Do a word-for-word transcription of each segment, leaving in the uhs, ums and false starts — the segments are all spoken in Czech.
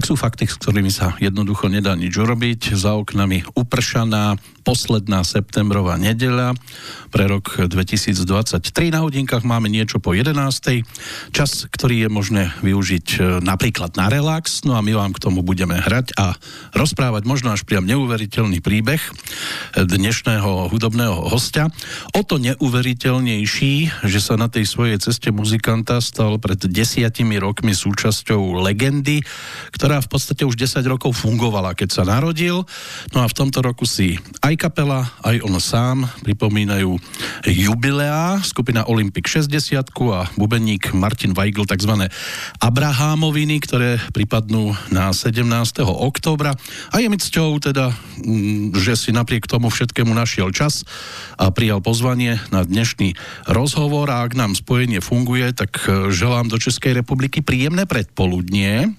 sú fakty, s ktorými sa jednoducho nedá nič urobiť. Za oknami upršaná posledná septembrová nedeľa pre rok dvetisícdvadsaťtri. Na hodinkách máme niečo po jedenástej. Čas, ktorý je možné využiť napríklad na relax. No a my vám k tomu budeme hrať a rozprávať možno až priam neuveriteľný príbeh dnešného hudobného hostia. O to neuveriteľnejší, že sa na tej svojej ceste muzikanta stal pred desiatimi rokmi súčasťou legendy, ktorá v podstate už desať rokov fungovala, keď sa narodil. No a v tomto roku si aj kapela, aj on sám pripomínajú jubileá. Skupina Olympik šesťdesiatku a bubeník Martin Weigl takzvané Abrahámoviny, ktoré pripadnú na sedemnásteho októbra. A je mi cťou teda, že si napriek tomu všetkému našiel čas a prijal pozvanie na dnešný rozhovor. A ak nám spojenie funguje, tak želám do Českej republiky príjemné predpoludnie.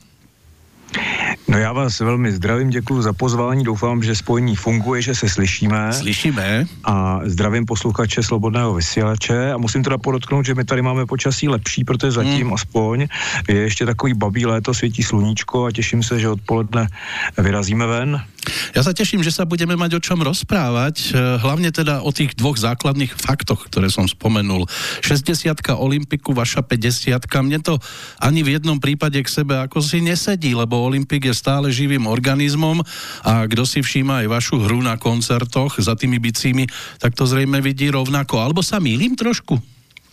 No já vás velmi zdravím, děkuji za pozvání, doufám, že spojení funguje, že se slyšíme. Slyšíme. A zdravím posluchače Slobodného vysílače a musím teda podotknout, že my tady máme počasí lepší, protože zatím hmm. aspoň je ještě takový babí léto, svítí sluníčko a těším se, že odpoledne vyrazíme ven. Ja sa teším, že sa budeme mať o čom rozprávať, hlavne teda o tých dvoch základných faktoch, ktoré som spomenul. šesťdesiatka Olympiku, vaša päťdesiatka. Mne to ani v jednom prípade k sebe ako si nesedí, lebo Olympik je stále živým organizmom a kto si všíma aj vašu hru na koncertoch za tými bicími, tak to zrejme vidí rovnako. Alebo sa mýlim trošku?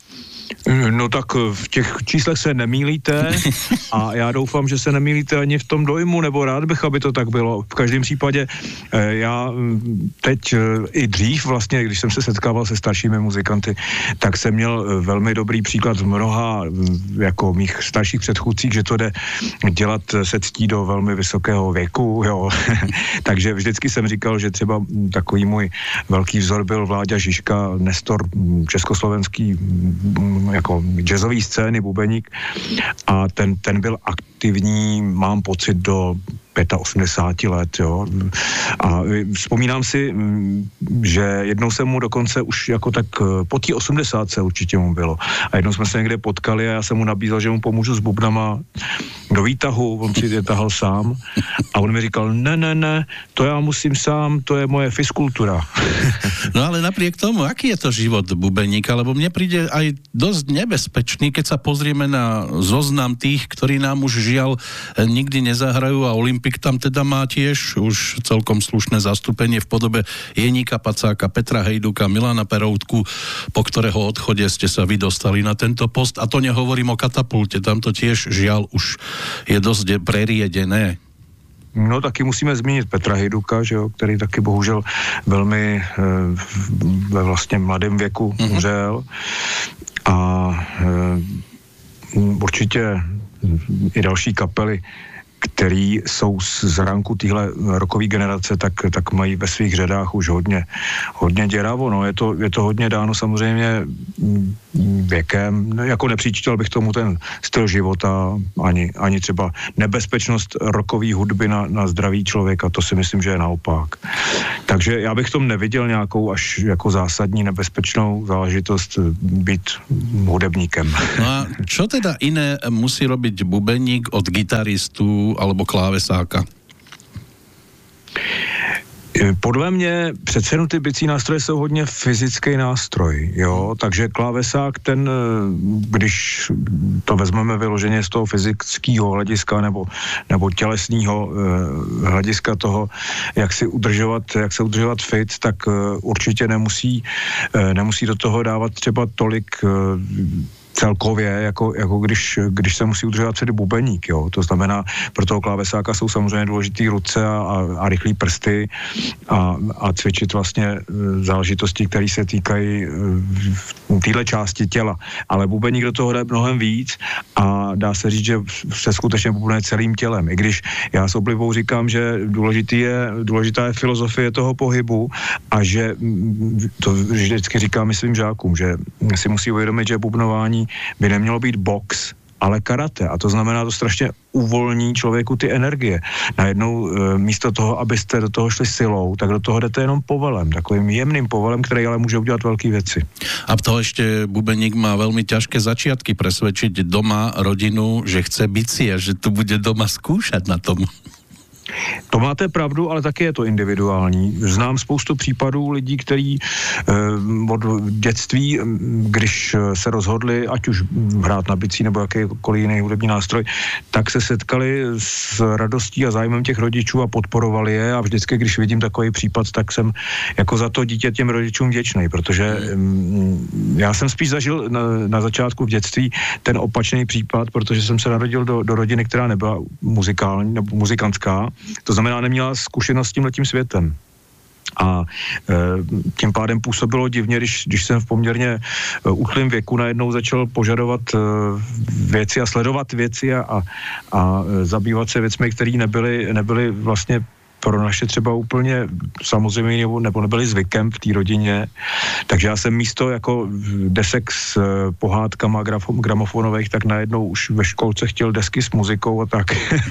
No tak v těch číslech se nemýlíte a já doufám, že se nemýlíte ani v tom dojmu, nebo rád bych, aby to tak bylo. V každém případě já teď i dřív vlastně, když jsem se setkával se staršími muzikanty, tak jsem měl velmi dobrý příklad v mnoha jako mých starších předchůdcích, že to jde dělat se ctí do velmi vysokého věku, jo. Takže vždycky jsem říkal, že třeba takový můj velký vzor byl Vláďa Žižka, nestor československý jako jazzový scény, bubeník a ten, ten byl aktivní, mám pocit, do osmdesáti pěti let, jo. A vzpomínám si, že jednou jsem mu dokonce už jako tak po té osmdesátce určitě mu bylo. A jednou jsme se někde potkali a já jsem mu nabízel, že mu pomůžu s bubnama do výtahu, on si je tahal sám a on mi říkal, ne, ne, ne, to já musím sám, to je moje fiskultura. No ale napriek tomu, aký je to život bubeníka, lebo mne príde aj dosť nebezpečný, keď sa pozrieme na zoznam tých, ktorí nám už žiaľ nikdy nezahrajú a Olympik tam teda má tiež už celkom slušné zastúpenie v podobe Jeníka Pacáka, Petra Hejduka, Milana Peroutku, po ktorého odchode ste sa vy dostali na tento post. A to nehovorím o Katapulte, tam to tiež žiaľ už je dosť preriedené. No taky musíme zmínit Petra Hejduka, že jo, který taky bohužel velmi e, ve vlastně mladém věku mm-hmm. umřel. A e, určitě i další kapely, který jsou z ranku téhle rokové generace, tak, tak mají ve svých řadách už hodně, hodně děravo. No, je to, je to hodně dáno samozřejmě věkem. Jako nepříčítal bych tomu ten styl života, ani, ani třeba nebezpečnost rokové hudby na, na zdraví člověka, to si myslím, že je naopak. Takže já bych v tom neviděl nějakou až jako zásadní nebezpečnou záležitost být hudebníkem. No a čo teda iné musí robiť bubeník od gitaristu alebo klávesáka? Podle mě přece jenom ty bicí nástroje jsou hodně fyzický nástroj, jo, takže klávesák ten, když to vezmeme vyloženě z toho fyzického hlediska nebo, nebo tělesného eh, hlediska toho, jak si udržovat, jak se udržovat fit, tak eh, určitě nemusí, eh, nemusí do toho dávat třeba tolik eh, celkově, jako, jako když, když se musí udržovat tedy bubeník, jo. To znamená, pro toho klávesáka jsou samozřejmě důležitý ruce a, a, a rychlý prsty a, a cvičit vlastně záležitosti, které se týkají v téhle části těla. Ale bubeník do toho jde mnohem víc a dá se říct, že se skutečně bubne celým tělem. I když já s oblibou říkám, že důležitý je, důležitá je filozofie toho pohybu a že to vždycky říkám myslím žákům, že si musí uvědomit, že bubnování by nemělo být box, ale karate. A to znamená, to strašně uvolní člověku ty energie. Najednou e, místo toho, abyste do toho šli silou, tak do toho jdete jenom povelem, takovým jemným povelem, který ale může udělat velké věci. A to ještě bubeník má velmi těžké začiatky presvedčiť doma rodinu, že chce bicie, že tu bude doma skúšať na tom. To máte pravdu, ale taky je to individuální. Znám spoustu případů lidí, kteří eh, od dětství, když se rozhodli, ať už hrát na bicí nebo jakýkoliv jiný hudební nástroj, tak se setkali s radostí a zájmem těch rodičů a podporovali je a vždycky, když vidím takový případ, tak jsem jako za to dítě těm rodičům vděčný, protože hm, já jsem spíš zažil na, na začátku v dětství ten opačný případ, protože jsem se narodil do, do rodiny, která nebyla muzikální nebo muzikantská. To znamená, neměla zkušenost s tímhletím světem. A e, tím pádem působilo divně, když, když jsem v poměrně e, útlém věku najednou začal požadovat e, věci a sledovat věci a, a, a zabývat se věcmi, které nebyly, nebyly vlastně pro naše třeba úplně samozřejmě nebo, nebo nebyli zvykem v té rodině. Takže já jsem místo jako desek s pohádkama grafo, gramofonových, tak najednou už ve školce chtěl desky s muzikou a tak.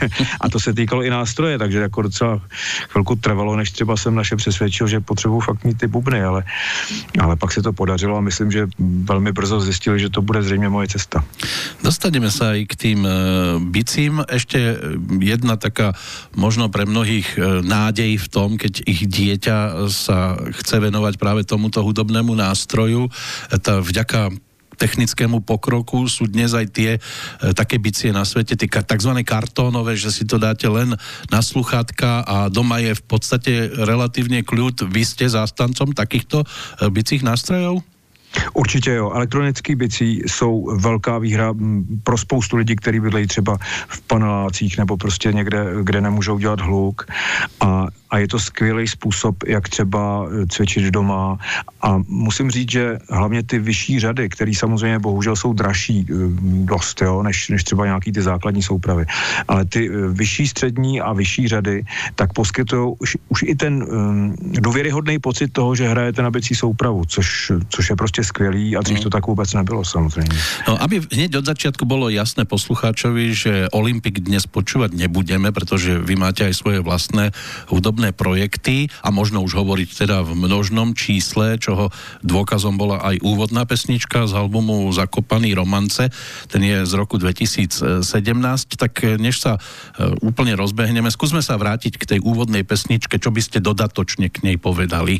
A to se týkalo i nástroje, takže jako docela chvilku trvalo, než třeba jsem naše přesvědčil, že potřebuji fakt mít ty bubny, ale, ale pak se to podařilo a myslím, že velmi brzo zjistili, že to bude zřejmě moje cesta. Dostaneme sa aj k tým uh, bicím. Ešte jedna taká možno pre mnohých uh, nádej v tom, keď ich dieťa sa chce venovať práve tomuto hudobnému nástroju. Tá vďaka technickému pokroku sú dnes aj tie e, také bicie na svete, tie takzvané kartónové, že si to dáte len na sluchátka a doma je v podstate relatívne kľud. Vy ste zástancom takýchto e, bicích nástrojov? Určitě jo. Elektronické bicí jsou velká výhra pro spoustu lidí, kteří bydlejí třeba v panelácích nebo prostě někde, kde nemůžou dělat hluk. A, a je to skvělý způsob, jak třeba cvičit doma. A musím říct, že hlavně ty vyšší řady, které samozřejmě bohužel jsou dražší dost, jo, než, než třeba nějaký ty základní soupravy. Ale ty vyšší, střední a vyšší řady, tak poskytují už, už i ten um, důvěryhodný pocit toho, že hrajete na bicí soupravu, což, což je prostě skvělý a dřív to tak vůbec nebylo samozřejmě. No, aby hneď od začiatku bolo jasné poslucháčovi, že Olympik dnes počúvať nebudeme, pretože vy máte aj svoje vlastné hudobné projekty a možno už hovoriť teda v množnom čísle, čoho dôkazom bola aj úvodná pesnička z albumu Zakopaný romance, ten je z roku dvetisícsedemnásť, tak než sa úplne rozbehneme, skúsme sa vrátiť k tej úvodnej pesničke, čo by ste dodatočne k nej povedali?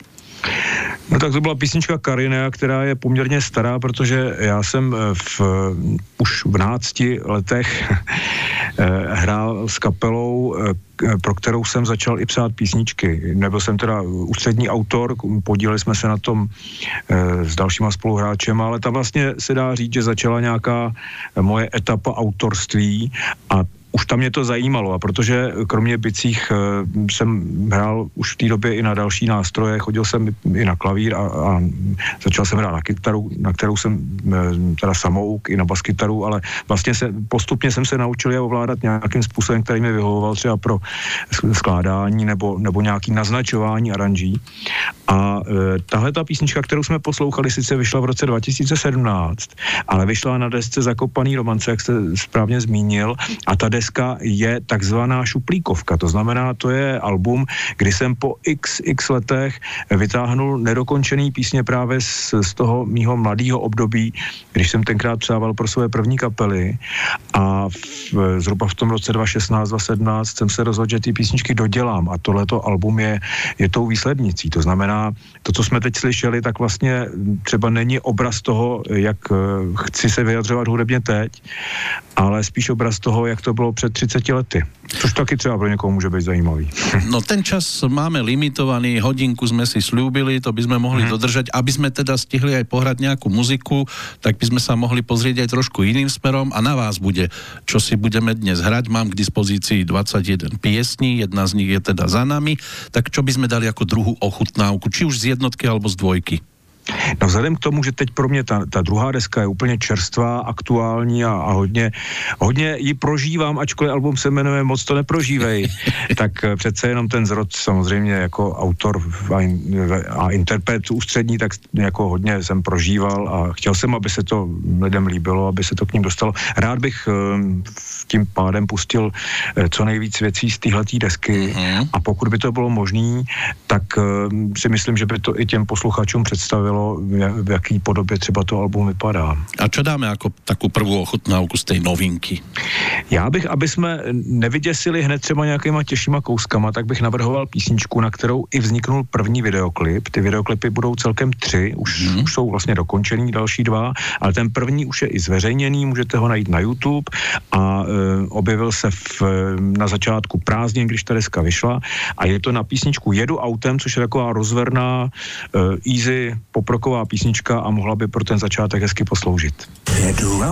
No tak to byla písnička Karinea, která je poměrně stará, protože já jsem v, už v nácti letech hrál s kapelou, pro kterou jsem začal i psát písničky. Nebyl jsem teda ústřední autor, podíleli jsme se na tom s dalšíma spoluhráčem, ale tam vlastně se dá říct, že začala nějaká moje etapa autorství a už tam mě to zajímalo a protože kromě bicích jsem hrál už v té době i na další nástroje, chodil jsem i na klavír a, a začal jsem hrát na kytaru, na kterou jsem teda samouk, i na baskytaru, ale vlastně se, postupně jsem se naučil je ovládat nějakým způsobem, který mi vyhovoval třeba pro skládání nebo, nebo nějaký naznačování aranží. A e, tahle ta písnička, kterou jsme poslouchali, sice vyšla v roce dva tisíce sedmnáct, ale vyšla na desce Zakopaný romance, jak jste správně zmínil, a ta deska je takzvaná šuplíkovka, to znamená, to je album, kdy jsem po x, x letech vytáhnul nedokončený písně právě z, z toho mýho mladého období, když jsem tenkrát přával pro své první kapely a v, zhruba v tom roce dva tisíce šestnáct dva tisíce sedmnáct jsem se rozhodl, že ty písničky dodělám a tohleto album je, je tou výslednicí, to znamená, to, co jsme teď slyšeli, tak vlastně třeba není obraz toho, jak chci se vyjadřovat hudebně teď, ale spíš obraz toho, jak to bylo před třiceti lety. Což taky třeba pro někoho může být zajímavý. No ten čas máme limitovaný, hodinku sme si slúbili, to by sme mohli hmm. dodržať, aby sme teda stihli aj pohrať nejakú muziku, tak by sme sa mohli pozrieť aj trošku iným smerom a na vás bude, čo si budeme dnes hrať. Mám k dispozícii dvadsaťjeden piesní, jedna z nich je teda za nami, tak čo by sme dali ako druhú ochutnávku, či už z jednotky alebo z dvojky? No vzhledem k tomu, že teď pro mě ta, ta druhá deska je úplně čerstvá, aktuální a, a hodně, hodně ji prožívám, ačkoliv album se jmenuje Moc to neprožívej, tak přece jenom ten Zrod samozřejmě jako autor a, a interpret ústřední, tak jako hodně jsem prožíval a chtěl jsem, aby se to lidem líbilo, aby se to k ním dostalo. Rád bych tím pádem pustil co nejvíc věcí z téhletý desky mm-hmm. a pokud by to bylo možné, tak si myslím, že by to i těm posluchačům představilo, v jaký podobě třeba to album vypadá. A čo dáme jako takovou prvou ochutnávku z té novinky? Já bych, aby jsme nevyděsili hned třeba nějakýma těžšíma kouskama, tak bych navrhoval písničku, na kterou i vzniknul první videoklip. Ty videoklipy budou celkem tři, už, hmm. už jsou vlastně dokončený další dva, ale ten první už je i zveřejněný, můžete ho najít na YouTube a e, objevil se v, na začátku prázdnin, když ta deska vyšla a je to na písničku Jedu autem, což je taková rozverná, e, easy poproková písnička a mohla by pro ten začátek hezky posloužit. Jedu